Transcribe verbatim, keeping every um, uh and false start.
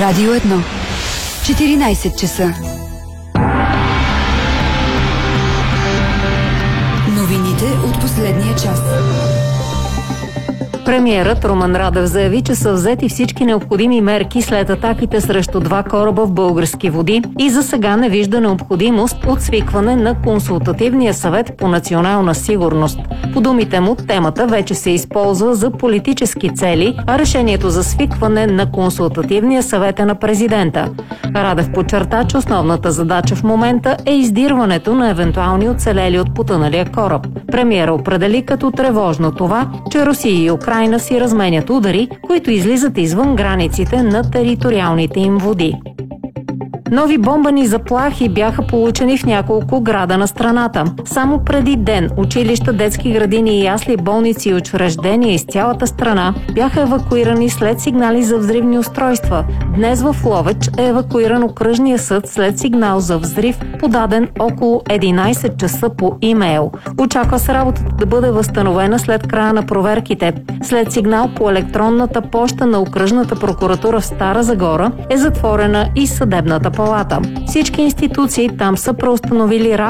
Радио едно. четиринайсет часа. Новините от последния час. Премиерът Румен Радев заяви, че са взети всички необходими мерки след атаките срещу два кораба в български води и за сега не вижда необходимост от свикване на Консултативния съвет по национална сигурност. По думите му, темата вече се използва за политически цели, а решението за свикване на Консултативния съвет е на президента. Радев подчерта, че основната задача в момента е издирването на евентуални оцелели от потъналия кораб. Премиера определи като тревожно това, че Русия и Украйна си разменят удари, които излизат извън границите на териториалните им води. Нови бомбени заплахи бяха получени в няколко града на страната. Само преди ден училища, детски градини и ясли, болници и учреждения из цялата страна бяха евакуирани след сигнали за взривни устройства. Днес в Ловеч е евакуиран окръжния съд след сигнал за взрив, подаден около единайсет часа по имейл. Очаква се работата да бъде възстановена след края на проверките. След сигнал по електронната поща на окръжната прокуратура в Стара Загора е затворена и съдебната палата. Всички институции там са преустановили работа